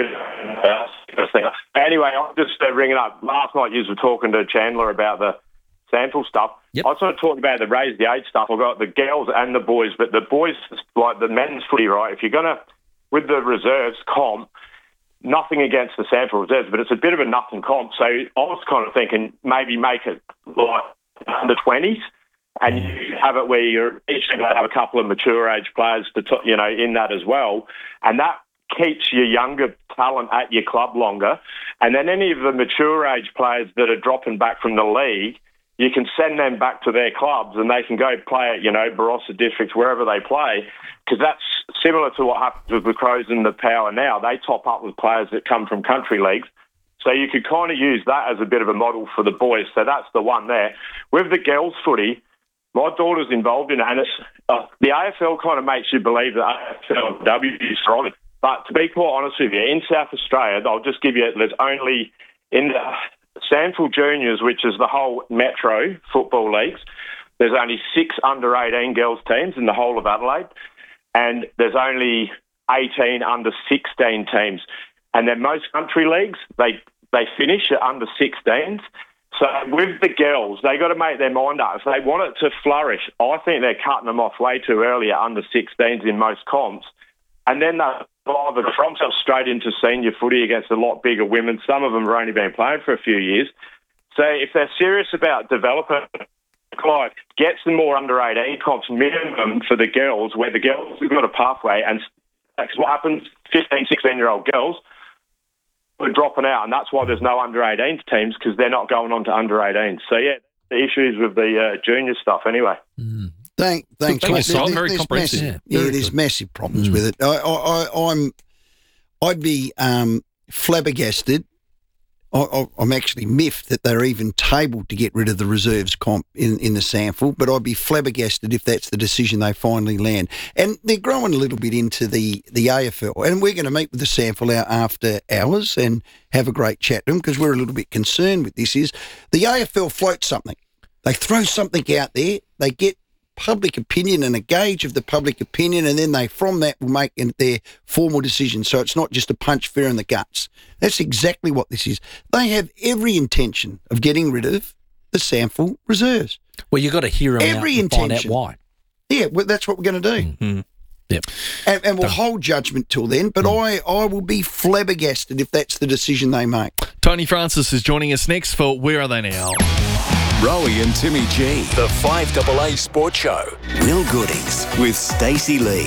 us. Anyway, I'm just ringing up. Last night you were talking to Chandler about the sample stuff. Yep. I sort of talked about the raise the age stuff. I've got the girls and the boys, but the boys, like the men's footy, right, if you're going to, with the reserves comp, nothing against the sample reserves, but it's a bit of a nothing comp. So I was kind of thinking maybe make it like under 20s, and you have it where you're each going to have a couple of mature age players in that as well, and that keeps your younger talent at your club longer. And then any of the mature age players that are dropping back from the league, you can send them back to their clubs and they can go play at, Barossa districts, wherever they play, because that's similar to what happens with the Crows and the Power now. They top up with players that come from country leagues. So you could kind of use that as a bit of a model for the boys. So that's the one there. With the girls' footy, my daughter's involved in it, and the AFL kind of makes you believe that AFLW is strong. But to be quite honest with you, in South Australia, I'll just give you, there's only in the Sandford Juniors, which is the whole Metro football leagues, there's only 6 under-18 girls teams in the whole of Adelaide, and there's only 18 under-16 teams. And then most country leagues, they finish at under-16s. So with the girls, they got to make their mind up. If they want it to flourish, I think they're cutting them off way too early at under-16s in most comps. and then they've either gone straight into senior footy against a lot bigger women. Some of them have only been playing for a few years. So if they're serious about developing, Clyde, get some more under-18 comps minimum for the girls, where the girls have got a pathway, and what happens, 15, 16-year-old girls are dropping out, and that's why there's no under-18 teams, because they're not going on to under-18. So, yeah, the issues with the junior stuff anyway. Thanks. Very comprehensive. There's massive problems with it. I'd be flabbergasted. I'm actually miffed that they're even tabled to get rid of the reserves comp in the sample, but I'd be flabbergasted if that's the decision they finally land. And they're growing a little bit into the AFL, and we're going to meet with the sample out after hours and have a great chat to them, because we're a little bit concerned with this. Is the AFL floats something. They throw something out there, they get public opinion and a gauge of the public opinion, and then they, from that, will make their formal decision. So it's not just a punch fair in the guts. That's exactly what this is. They have every intention of getting rid of the sample reserves. Well, you've got to hear them out and find out why. Yeah, well, that's what we're going to do. Mm-hmm. Yep. And we'll hold judgment till then, but I will be flabbergasted if that's the decision they make. Tony Francis is joining us next for Where Are They Now? Rowie and Timmy G, the 5AA Sports Show. Will Goodings with Stacey Lee,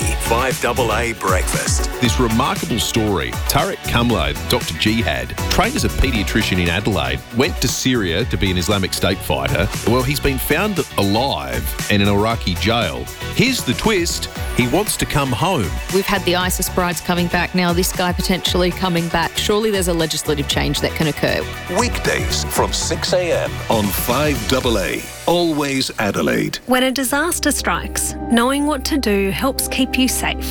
5AA Breakfast. This remarkable story, Tarek Kamlay, Dr. Jihad, trained as a paediatrician in Adelaide, went to Syria to be an Islamic State fighter. Well, he's been found alive in an Iraqi jail. Here's the twist. He wants to come home. We've had the ISIS brides coming back, now this guy potentially coming back. Surely there's a legislative change that can occur. Weekdays from 6 a.m. on 5AA. Always Adelaide. When a disaster strikes, knowing what to do helps keep you safe.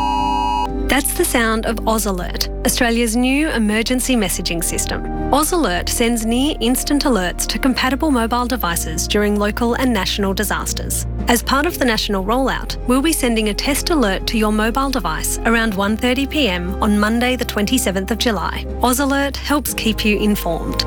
That's the sound of Oz Alert, Australia's new emergency messaging system. Oz Alert sends near-instant alerts to compatible mobile devices during local and national disasters. As part of the national rollout, we'll be sending a test alert to your mobile device around 1:30 p.m. on Monday the 27th of July. Oz Alert helps keep you informed.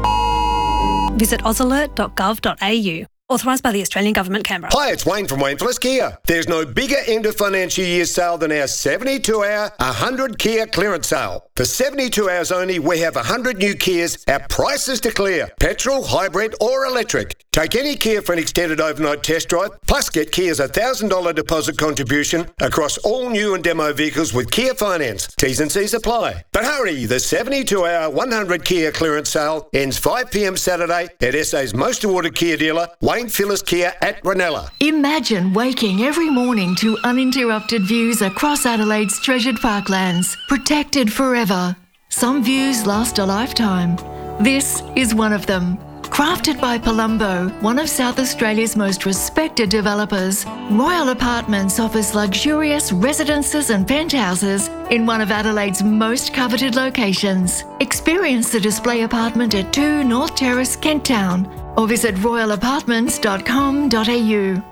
Visit ozalert.gov.au. Authorised by the Australian Government, Canberra. Hi, it's Wayne from Wayne Phillips Kia. There's no bigger end of financial year sale than our 72-hour 100 Kia clearance sale. For 72 hours only, we have 100 new Kias at prices to clear. Petrol, hybrid or electric. Take any Kia for an extended overnight test drive, plus get Kia's $1,000 deposit contribution across all new and demo vehicles with Kia Finance. T's and C's apply. But hurry, the 72-hour 100 Kia clearance sale ends 5 p.m. Saturday at SA's most awarded Kia dealer, Wayne Phillips Kia at Ranella. Imagine waking every morning to uninterrupted views across Adelaide's treasured parklands, protected forever. Some views last a lifetime. This is one of them. Crafted by Palumbo, one of South Australia's most respected developers, Royal Apartments offers luxurious residences and penthouses in one of Adelaide's most coveted locations. Experience the display apartment at 2 North Terrace, Kent Town, or visit royalapartments.com.au.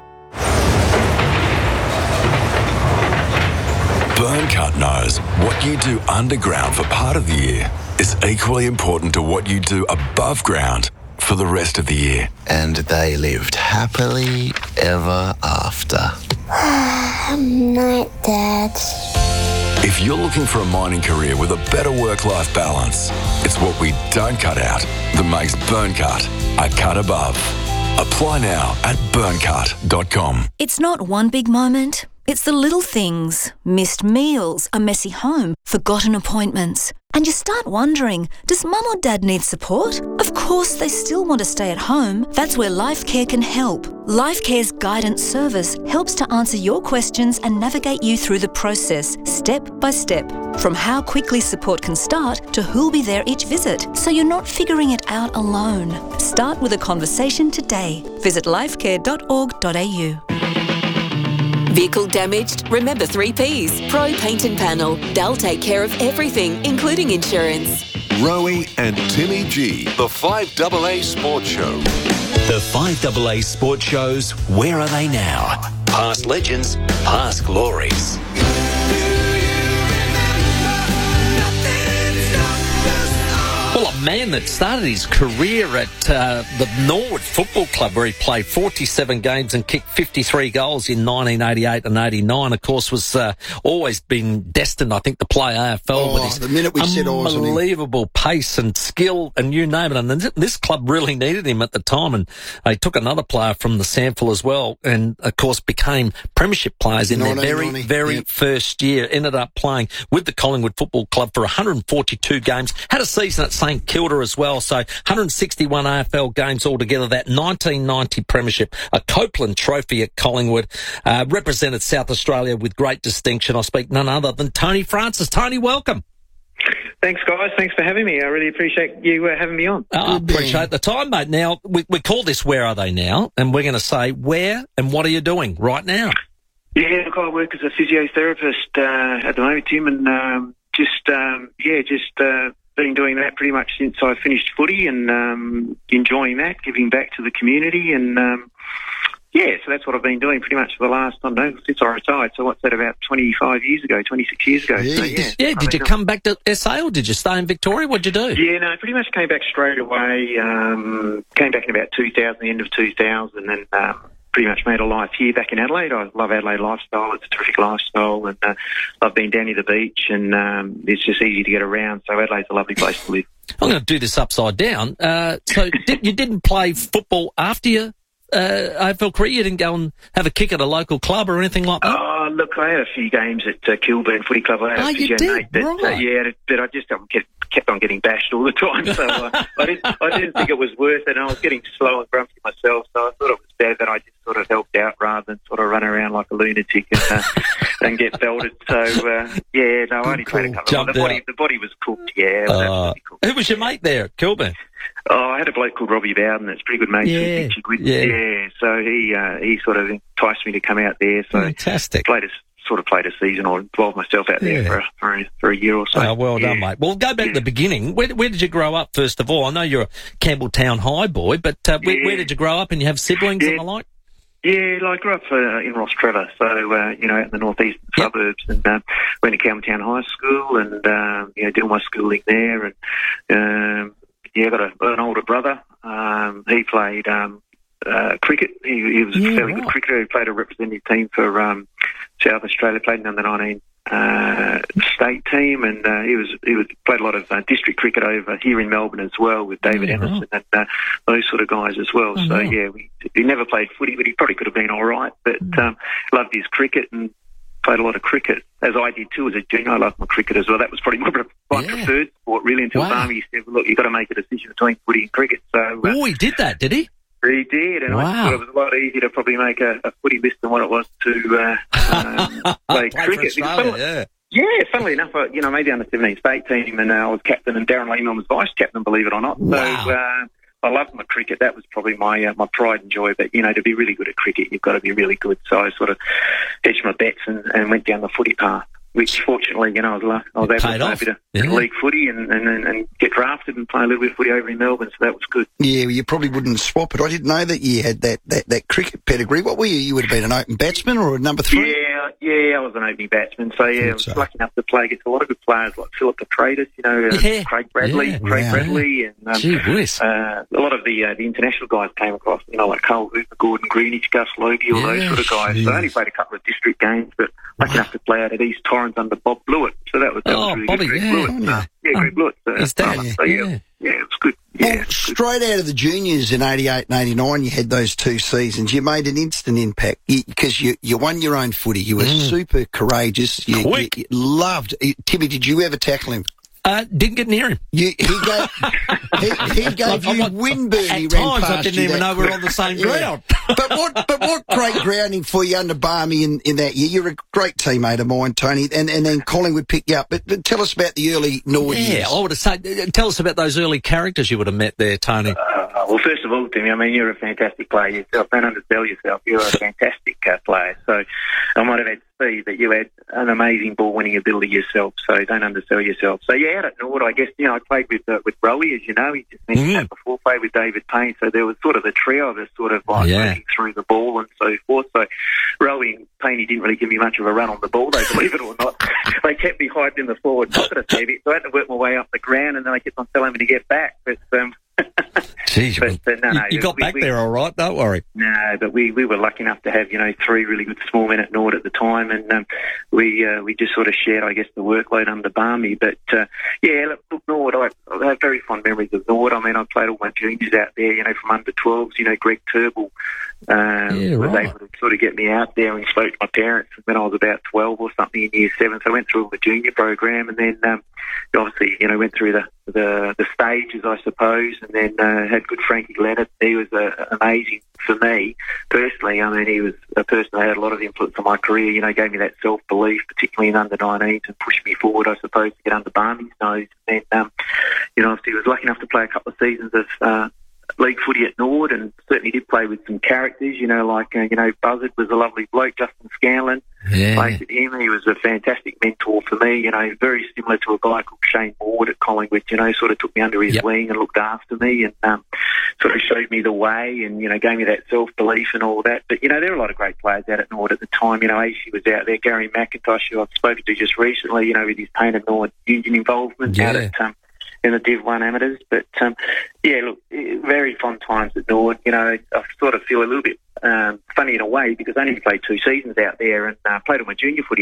Burncut knows what you do underground for part of the year is equally important to what you do above ground for the rest of the year. And they lived happily ever after. Night, Dad. If you're looking for a mining career with a better work-life balance, it's what we don't cut out that makes Burncut a cut above. Apply now at burncut.com. It's not one big moment. It's the little things. Missed meals, a messy home, forgotten appointments. And you start wondering, does mum or dad need support? Of course they still want to stay at home. That's where LifeCare can help. LifeCare's guidance service helps to answer your questions and navigate you through the process, step by step. From how quickly support can start to who'll be there each visit, so you're not figuring it out alone. Start with a conversation today. Visit lifecare.org.au. Vehicle damaged? Remember 3Ps. Pro Paint and Panel. They'll take care of everything, including insurance. Rowie and Timmy G, the 5AA Sports Show. The 5AA Sports Show's Where Are They Now? Past legends, past glories. Well, a man that started his career at the Norwood Football Club, where he played 47 games and kicked 53 goals in 1988 and 89. Of course, was always been destined, I think, to play AFL with his the minute we said unbelievable pace and skill and you name it. And this club really needed him at the time, and they took another player from the SANFL as well, and of course became premiership players in their very first year. Ended up playing with the Collingwood Football Club for 142 games. Had a season at St Kilda as well, so 161 AFL games altogether. That 1990 premiership, a Copeland Trophy at Collingwood, represented South Australia with great distinction. I speak none other than Tony Francis. Tony, welcome. Thanks, guys. Thanks for having me. I really appreciate you having me on. I appreciate the time, mate. Now, we call this Where Are They Now? And we're going to say where and what are you doing right now? Yeah, look, I work as a physiotherapist at the moment, Tim, and just been doing that pretty much since I finished footy and enjoying that, giving back to the community, and so that's what I've been doing pretty much for the last, I don't know, since I retired. So what's that, about 26 years ago. So, did you come back to SA or did you stay in Victoria? What'd you do? Yeah, no, pretty much came back straight away. Came back in about 2000, the end of 2000, and pretty much made a life here back in Adelaide. I love Adelaide lifestyle. It's a terrific lifestyle, and I've been down near the beach, and it's just easy to get around. So Adelaide's a lovely place to live. I'm going to do this upside down. So you didn't play football after your AFL career? You didn't go and have a kick at a local club or anything like that? Oh, look, I had a few games at Kilburn Footy Club. I had a you did? Mate, right. but I just kept on getting bashed all the time. So I didn't think it was worth it, and I was getting slow and grumpy myself, so I thought it was bad that I just sort of helped out rather than sort of run around like a lunatic and get belted. So, I only played a couple of times. The body was cooked, it was absolutely cooked. Who was your mate there at Kilburn? Oh, I had a bloke called Robbie Bowden that's pretty good mate. So he sort of enticed me to come out there. So fantastic. Played a season or involved myself out there for a year or so. Oh, well done, mate. Well, go back to the beginning. Where did you grow up, first of all? I know you're a Campbelltown High boy, but where did you grow up, and you have siblings and the like? Yeah, I grew up in Ross Trevor, so, out in the northeastern suburbs, and went to Campbelltown High School and, did my schooling there, and, I got an older brother. He played cricket. He was a fairly good cricketer. He played a representative team for South Australia, played in the under-19 state team, and he played a lot of district cricket over here in Melbourne as well with David Emerson and those sort of guys as well. He never played footy, but he probably could have been all right. But loved his cricket and played a lot of cricket, as I did too as a junior. I loved my cricket as well. That was probably my preferred sport, really, until Barmy said, look, you've got to make a decision between footy and cricket. So, he did that, did he? He did, and I thought it was a lot easier to probably make a footy list than what it was to play cricket. Funnily enough, made the under-17 state team, and I was captain, and Darren Lehman was vice-captain, believe it or not. Wow. So I loved my cricket. That was probably my pride and joy. But, to be really good at cricket, you've got to be really good. So I sort of hedged my bets and went down the footy path, which fortunately, I was able to play a bit of league footy and get drafted and play a little bit of footy over in Melbourne, so that was good. Yeah, well, you probably wouldn't swap it. I didn't know that you had that cricket pedigree. What were you? You would have been an open batsman or a number 3? Yeah, I was an opening batsman. So, I was lucky enough to play against a lot of good players like Philip Petradis, Craig Bradley, and Gee whiz. A lot of the international guys came across, like Carl Hooper, Gordon Greenidge, Gus Logie, all those sort of guys. So I only played a couple of district games, but lucky enough to play out at East Torrens under Bob Blewett. So that was really Bobby, good. Greg Blewett. His dad. It was good. Well, straight out of the juniors in 88 and 89, you had those 2 seasons. You made an instant impact because you won your own footy. You were super courageous. You loved. Timmy, did you ever tackle him? Didn't get near him. He gave you windburn. At times I didn't even know we were on the same ground. But what great grounding for you under Barmy in that year. You're a great teammate of mine, Tony, and then Collingwood picked you up. But tell us about the early Norwood years. I would have said, tell us about those early characters you would have met there, Tony. Well, first of all, Timmy, you're a fantastic player yourself. Don't undersell yourself. You're a fantastic player. So I might have had to see that you had an amazing ball-winning ability yourself. So don't undersell yourself. So out at Norwood, I guess I played with Rowie, as you know. He just mentioned that before. Played with David Payne. So there was sort of the trio of us, sort of moving through the ball and so forth. So Rowie and Payne, he didn't really give me much of a run on the ball, though, believe it or not. They kept me hide in the forward pocket a fair bit, so I had to work my way up the ground, and then I kept on telling me to get back. But Jeez, you got back there all right, don't worry. No, but we were lucky enough to have, 3 really good small men at Nord at the time, and we just sort of shared, I guess, the workload under Barmy. But, look, Nord, I have very fond memories of Nord. I mean, I played all my juniors out there, from under 12s, Greg Turnbull was able to sort of get me out there, and spoke to my parents when I was about 12 or something in year 7. So I went through the junior program, and then obviously, went through the stages, I suppose, and then had good Frankie Leonard. He was amazing for me personally. I mean, he was a person that had a lot of influence on my career, gave me that self-belief, particularly in under-19s, and pushed me forward, I suppose, to get under Barmy's nose. And then, obviously, was lucky enough to play a couple of seasons of league footy at Nord, and certainly did play with some characters, Buzzard was a lovely bloke, Justin Scanlon. Yeah. Played with him. He was a fantastic mentor for me, very similar to a guy called Shane Ward at Collingwood, sort of took me under his wing and looked after me, and sort of showed me the way, and, gave me that self-belief and all that. But, there were a lot of great players out at Nord at the time. Acey was out there, Gary McIntosh, who I've spoken to just recently, with his Pain and Nord union involvement out at in the Div 1 amateurs. But, look, very fond times at Nord. I sort of feel a little bit funny in a way, because I only played 2 seasons out there, and played all my junior footy